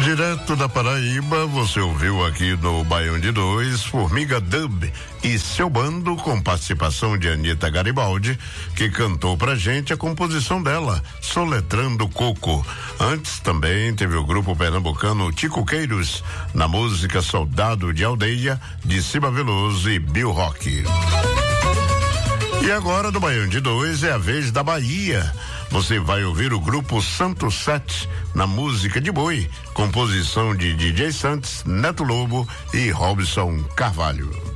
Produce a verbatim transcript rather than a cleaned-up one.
Direto da Paraíba, você ouviu aqui no Baião de Dois, Formiga Dub e seu bando, com participação de Anita Garibaldi, que cantou pra gente a composição dela, Soletrando Coco. Antes também teve o grupo pernambucano Tico Queiros, na música Soldado de Aldeia, de Ciba Veloso e Bill Rock. E agora do Baião de Dois é a vez da Bahia. Você vai ouvir o grupo Santo Sete na música de Boi, composição de D J Santos, Neto Lobo e Robson Carvalho.